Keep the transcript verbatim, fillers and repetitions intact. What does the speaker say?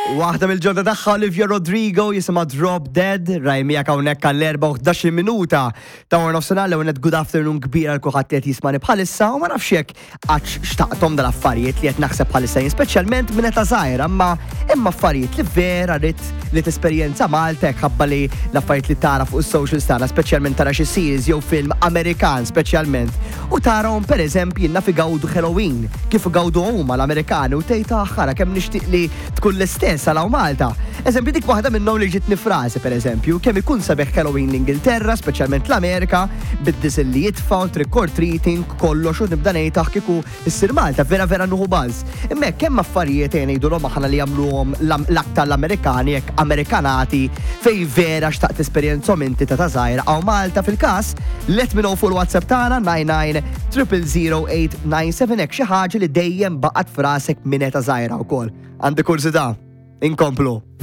Waħda mill-ġodda tagħha Olivia Rodrigo jisimha Drop Dead, rajmija hawnhekk għall-erba' u ħdax-il minuta ta' wara nofsinhar l ewwel good afternoon kbira l kulħadd qed jismani bħalissa u ma nafx hekk għax xtaqthom dal-affarijiet li qed naħseb bħalissa jien speċjalment minn qed żgħira, imma imma affarijiet li vera rid li tesperjenza Malta hekk ħabba li l-affarijiet li tara fuq is-socials tagħna speċjalment tara xi series jew film Amerikan speċjalment u tarahom pereżempju jiena fi gawdu Halloween kif gawdu huma l-Amerikani u tgħid aħħar kemm nixtieq li tkun l-istess għalaw Malta. Eżempju dik waħda minnhom li ġitni frasi pereżempju kemm ikun sabiħ Halloween l-Ingilterra, speċjalment l-Amerika, bid-disil li jitfgħu trick or treating kollox u nibda ngħidha kieku issir Malta vera vera nuħu baż. Imma kemm affarijiet ngħidulhom aħna li jagħmluhom l-aktar l-Amerikani hekk Amerikanati fej vera xtaqt esperjenzhom inti ta' żgħira għaw Malta fil-każ let me know fuq il-WhatsApp tagħna nine nine zero zero zero eight nine seven hekk xi ħaġa li dejjem baqgħet frasek minn eta żgħira wkoll. Għandi kursità. Inkomplu.